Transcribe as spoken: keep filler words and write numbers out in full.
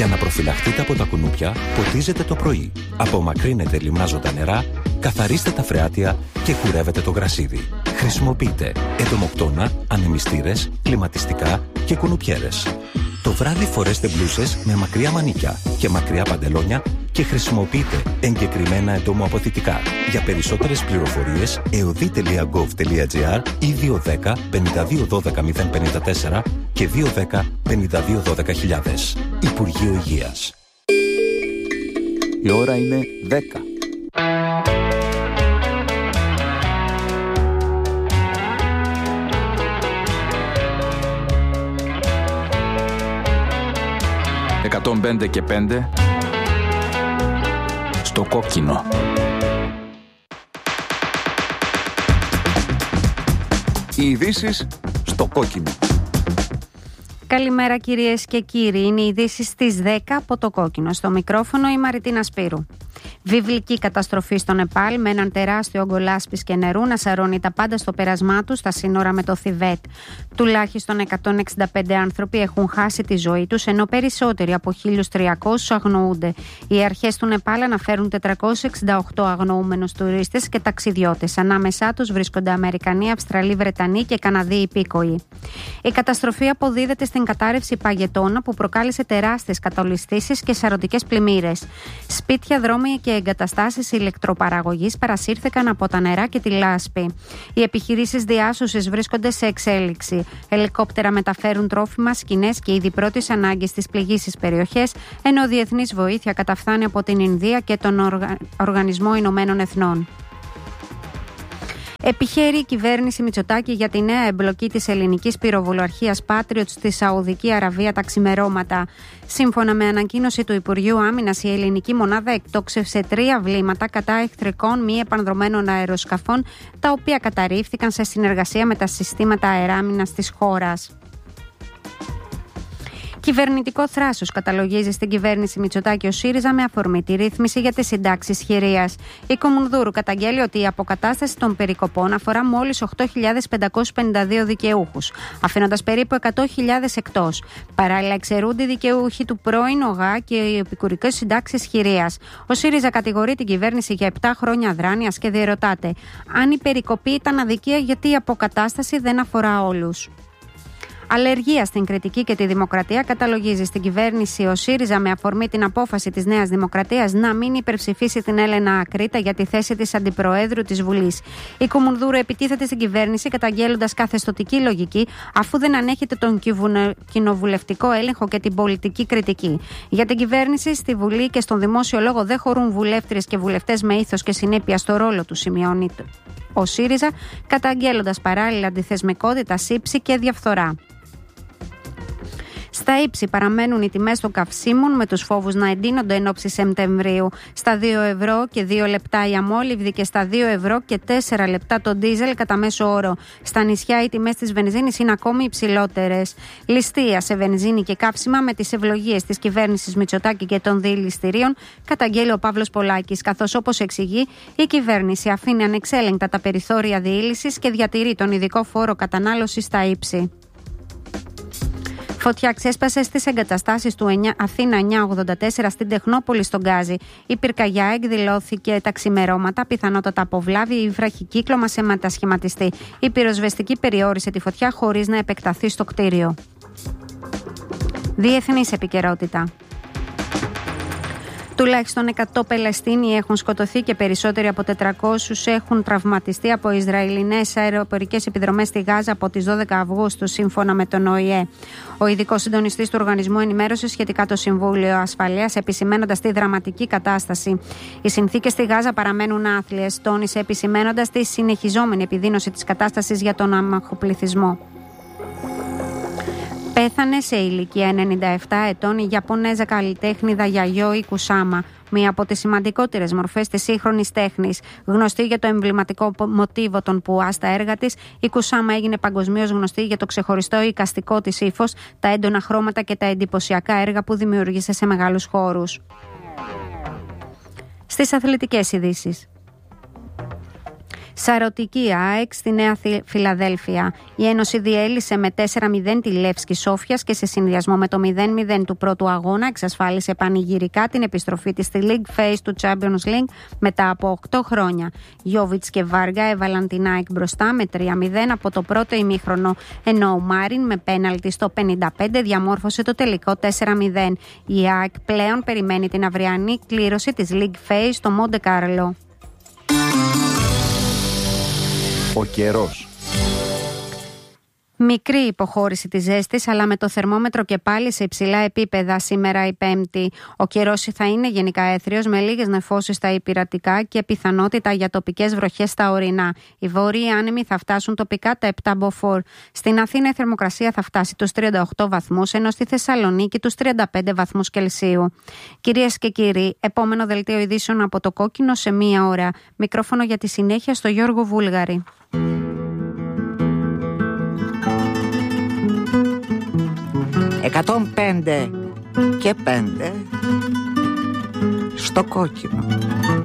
Για να προφυλαχτείτε από τα κουνούπια, ποτίζετε το πρωί. Απομακρύνετε λιμνάζοντα νερά, καθαρίστε τα φρεάτια και κουρεύετε το γρασίδι. Χρησιμοποιείτε εντομοκτώνα, ανεμιστήρες, κλιματιστικά και κουνουπιέρες. Το βράδυ φορέστε μπλούσες με μακριά μανίκια και μακριά παντελόνια και χρησιμοποιείτε εγκεκριμένα εντομοαποθητικά. Για περισσότερες πληροφορίες, εωδή τελεία γκοβ τελεία τζι άρ ή δύο ένα μηδέν πέντε δύο ένα δύο μηδέν πέντε τέσσερα και δύο ένα μηδέν πέντε δύο ένα μηδέν χιλιάδες. Υπουργείο Υγείας. Η ώρα είναι δέκα. εκατόν πέντε και πέντε στο κόκκινο. Οι ειδήσεις στο κόκκινο. Καλημέρα κυρίες και κύριοι, είναι οι ειδήσεις στις δέκα από το κόκκινο. Στο μικρόφωνο η Μαριτίνα Σπύρου. Βιβλική καταστροφή στο Νεπάλ με έναν τεράστιο όγκο λάσπης και νερού να σαρώνει τα πάντα στο πέρασμά του στα σύνορα με το Θιβέτ. Τουλάχιστον εκατόν εξήντα πέντε άνθρωποι έχουν χάσει τη ζωή τους, ενώ περισσότεροι από χίλιους τριακόσιους αγνοούνται. Οι αρχές του Νεπάλ αναφέρουν τετρακόσιους εξήντα οκτώ αγνοούμενους τουρίστες και ταξιδιώτες. Ανάμεσά τους βρίσκονται Αμερικανοί, Αυστραλοί, Βρετανοί και Καναδοί υπήκοοι. Η καταστροφή αποδίδεται στην κατάρρευση παγετώνα που προκάλεσε τεράστιες κατολιστήσεις και σαρωτικές πλημμύρες. Σπίτια, δρόμοι και εγκαταστάσεις ηλεκτροπαραγωγής παρασύρθηκαν από τα νερά και τη λάσπη. Οι επιχειρήσεις διάσωσης βρίσκονται σε εξέλιξη. Ελικόπτερα μεταφέρουν τρόφιμα, σκηνές και είδη πρώτης ανάγκης στις πληγήσεις περιοχές, ενώ διεθνής βοήθεια καταφθάνει από την Ινδία και τον Οργα... Οργανισμό Ηνωμένων Εθνών. Επιχαίρει η κυβέρνηση Μητσοτάκη για τη νέα εμπλοκή της ελληνικής πυροβολαρχίας Patriot στη Σαουδική Αραβία τα ξημερώματα. Σύμφωνα με ανακοίνωση του Υπουργείου Άμυνας, η ελληνική μονάδα εκτόξευσε τρία βλήματα κατά εχθρικών μη επανδρομένων αεροσκαφών, τα οποία καταρρίφθηκαν σε συνεργασία με τα συστήματα αεράμυνας της χώρας. Κυβερνητικό θράσος καταλογίζει στην κυβέρνηση Μητσοτάκη ο ΣΥΡΙΖΑ με αφορμή τη ρύθμιση για τις συντάξεις χειρίας. Η Κομουνδούρου καταγγέλει ότι η αποκατάσταση των περικοπών αφορά μόλις οκτώ χιλιάδες πεντακόσιους πενήντα δύο δικαιούχους, αφήνοντας περίπου εκατό χιλιάδες εκτός. Παράλληλα, εξαιρούνται οι δικαιούχοι του πρώην ΟΓΑ και οι επικουρικές συντάξεις χειρίας. Ο ΣΥΡΙΖΑ κατηγορεί την κυβέρνηση για επτά χρόνια αδράνειας και διερωτάται: αν η περικοπή ήταν αδικία, γιατί η αποκατάσταση δεν αφορά όλους. Αλλεργία στην κριτική και τη δημοκρατία καταλογίζει στην κυβέρνηση ο ΣΥΡΙΖΑ με αφορμή την απόφαση της Νέας Δημοκρατίας να μην υπερψηφίσει την Έλενα Ακρίτα για τη θέση της Αντιπροέδρου της Βουλής. Η Κομουνδούρου επιτίθεται στην κυβέρνηση καταγγέλλοντας καθεστωτική λογική, αφού δεν ανέχεται τον κοινοβουλευτικό έλεγχο και την πολιτική κριτική. Για την κυβέρνηση, στη Βουλή και στον δημόσιο λόγο δεν χωρούν βουλεύτριες και βουλευτές με ήθος και συνέπεια στο ρόλο του, σημειώνει ο ΣΥΡΙΖΑ, καταγγέλλοντας παράλληλα αντιθεσμικότητα, σύψη και διαφθορά. Στα ύψη παραμένουν οι τιμές των καυσίμων, με τους φόβους να εντείνονται εν ώψη Σεπτεμβρίου. Στα δύο ευρώ και δύο λεπτά η αμόλυβδη και στα δύο ευρώ και τέσσερα λεπτά το ντίζελ κατά μέσο όρο. Στα νησιά οι τιμές της βενζίνης είναι ακόμη υψηλότερες. Ληστεία σε βενζίνη και καύσιμα με τις ευλογίες της κυβέρνησης Μητσοτάκη και των διελιστηρίων, καταγγέλει ο Παύλος Πολάκης, καθώς όπως εξηγεί, η κυβέρνηση αφήνει ανεξέλεγκτα τα περιθώρια διήλυσης και διατηρεί τον ειδικό φόρο κατανάλωσης στα ύψη. Φωτιά ξέσπασε στις εγκαταστάσεις του Αθήνα εννιακόσια ογδόντα τέσσερα στην Τεχνόπολη στον Γκάζι. Η πυρκαγιά εκδηλώθηκε τα ξημερώματα, πιθανότατα αποβλάβει ή βραχικύκλωμα σε μετασχηματιστή. Η πυροσβεστική περιόρισε τη φωτιά χωρίς να επεκταθεί στο κτίριο. Διεθνής επικαιρότητα. Τουλάχιστον εκατό Παλαιστίνοι έχουν σκοτωθεί και περισσότεροι από τετρακόσιους έχουν τραυματιστεί από Ισραηλινές αεροπορικές επιδρομές στη Γάζα από τις δώδεκα Αυγούστου, σύμφωνα με τον Ο Η Ε. Ο ειδικός συντονιστής του οργανισμού ενημέρωσε σχετικά το Συμβούλιο Ασφαλείας, επισημένοντας τη δραματική κατάσταση. Οι συνθήκες στη Γάζα παραμένουν άθλιες, τόνισε, επισημένοντας τη συνεχιζόμενη επιδείνωση της κατάστασης για τον άμαχο πληθυσμό. Πέθανε σε ηλικία ενενήντα επτά ετών η Ιαπωνέζα καλλιτέχνηδα Γιαγιόι Κουσάμα, μία από τις σημαντικότερες μορφές της σύγχρονης τέχνης. Γνωστή για το εμβληματικό μοτίβο των πουά στα έργα της, η Κουσάμα έγινε παγκοσμίως γνωστή για το ξεχωριστό εικαστικό της ύφος, τα έντονα χρώματα και τα εντυπωσιακά έργα που δημιούργησε σε μεγάλους χώρους. Στις αθλητικές ειδήσεις. Σαρωτική ΑΕΚ στη Νέα Φιλαδέλφια. Η Ένωση διέλυσε με τέσσερα μηδέν τη Λεύσκη Σόφιας και σε συνδυασμό με το μηδέν μηδέν του πρώτου αγώνα εξασφάλισε πανηγυρικά την επιστροφή της στη League Phase του Champions League μετά από οκτώ χρόνια. Γιόβιτς και Βάργα έβαλαν την ΑΕΚ μπροστά με τρία μηδέν από το πρώτο ημίχρονο, ενώ ο Μάριν με πέναλτι στο πενήντα πέντε διαμόρφωσε το τελικό τέσσερα μηδέν. Η ΑΕΚ πλέον περιμένει την αυριανή κλήρωση της League Phase στο Μοντε Κάρλο. Ο καιρός. Μικρή υποχώρηση της ζέστης, αλλά με το θερμόμετρο και πάλι σε υψηλά επίπεδα σήμερα η Πέμπτη. Ο καιρός θα είναι γενικά έθριος με λίγες νεφώσεις στα υπηρετικά και πιθανότητα για τοπικές βροχές στα ορεινά. Οι βόρειοι άνεμοι θα φτάσουν τοπικά τα επτά μποφόρ. Στην Αθήνα η θερμοκρασία θα φτάσει τους τριάντα οκτώ βαθμούς, ενώ στη Θεσσαλονίκη τους τριάντα πέντε βαθμούς Κελσίου. Κυρίες και κύριοι, επόμενο δελτίο ειδήσεων από το Κόκκινο σε μία ώρα. Μικρόφωνο για τη συνέχεια στο Γιώργο Βούλγαρη. εκατόν πέντε και πέντε στο Κόκκινο.